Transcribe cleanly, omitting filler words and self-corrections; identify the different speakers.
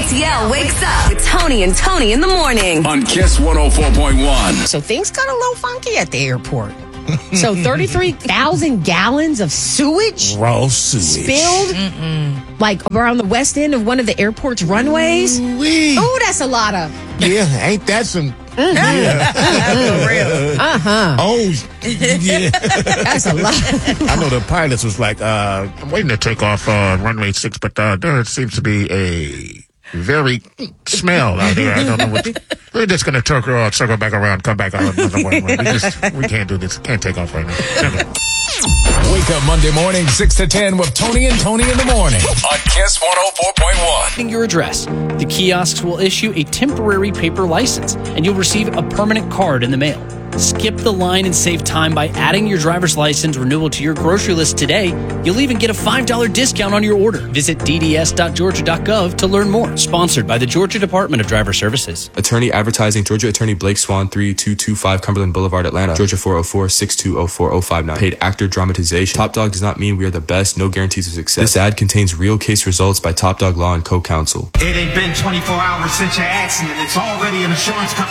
Speaker 1: ATL wakes up with Tony and Tony in the morning.
Speaker 2: On Kiss 104.1.
Speaker 3: So things got a little funky at the airport. So 33,000 gallons of sewage
Speaker 4: Raw sewage.
Speaker 3: spilled like around the west end of one of the airport's runways.
Speaker 4: Ooh-wee.
Speaker 3: Oh, that's a lot of.
Speaker 4: Yeah, ain't that some... Oh, yeah.
Speaker 3: That's a lot.
Speaker 4: I know the pilots was like, I'm waiting to take off runway 6, but there seems to be a very smell out there. I don't know what. We're just going to circle back around, come back out another way. We can't do this. Can't take off right now.
Speaker 2: Wake up Monday morning, 6 to 10 with Tony and Tony in the morning. On Kiss 104.1.
Speaker 5: Your address. The kiosks will issue a temporary paper license, and you'll receive a permanent card in the mail. Skip the line and save time by adding your driver's license renewal to your grocery list today. You'll even get a $5 discount on your order. Visit dds.georgia.gov to learn more. Sponsored by the Georgia Department of Driver Services.
Speaker 6: Attorney advertising, Georgia Attorney Blake Swan, 3225 Cumberland Boulevard, Atlanta. Georgia 404-6204059. Paid actor dramatization. Top Dog does not mean we are the best. No guarantees of success. This ad contains real case results by Top Dog Law and Co-Counsel.
Speaker 7: It ain't been 24 hours since your accident. It's already an insurance company.